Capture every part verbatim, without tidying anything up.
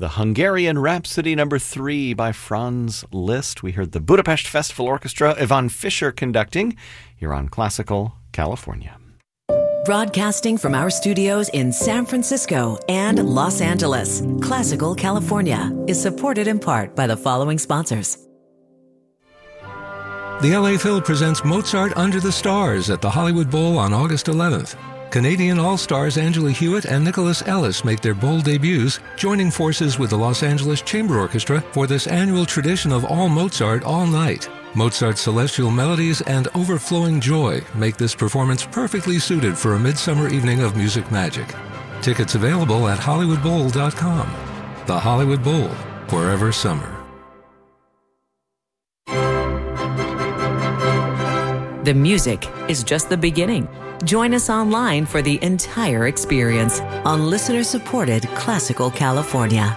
The Hungarian Rhapsody number three by Franz Liszt. We heard the Budapest Festival Orchestra, Ivan Fischer conducting, here on Classical California. Broadcasting from our studios in San Francisco and Los Angeles, Classical California is supported in part by the following sponsors. The L A Phil presents Mozart Under the Stars at the Hollywood Bowl on August eleventh. Canadian All-Stars Angela Hewitt and Nicholas Ellis make their bowl debuts, joining forces with the Los Angeles Chamber Orchestra for this annual tradition of all Mozart all night. Mozart's celestial melodies and overflowing joy make this performance perfectly suited for a midsummer evening of music magic. Tickets available at hollywood bowl dot com. The Hollywood Bowl, forever summer. The music is just the beginning. Join us online for the entire experience on listener-supported Classical California.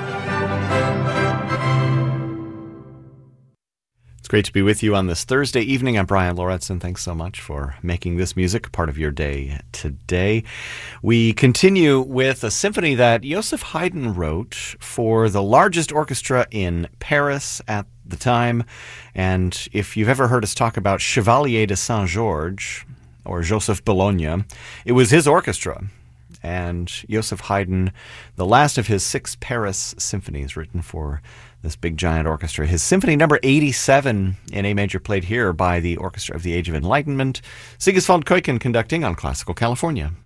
It's great to be with you on this Thursday evening. I'm Brian Lauritsen. Thanks so much for making this music part of your day today. We continue with a symphony that Joseph Haydn wrote for the largest orchestra in Paris at the time. And if you've ever heard us talk about Chevalier de Saint-Georges or Joseph Bologna, it was his orchestra. And Joseph Haydn, the last of his six Paris symphonies written for this big giant orchestra. His symphony number eighty-seven in A major, played here by the Orchestra of the Age of Enlightenment. Sigismund Keuken conducting on Classical California.